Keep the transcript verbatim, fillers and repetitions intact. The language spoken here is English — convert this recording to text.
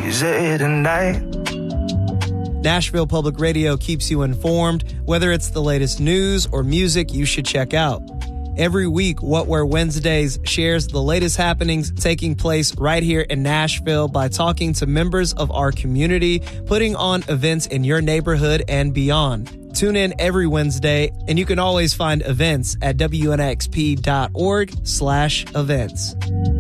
easy tonight. Nashville Public Radio keeps you informed, whether it's the latest news or music you should check out. Every week, What Were Wednesdays shares the latest happenings taking place right here in Nashville by talking to members of our community, putting on events in your neighborhood and beyond. Tune in every Wednesday, and you can always find events at W N X P dot org slash events.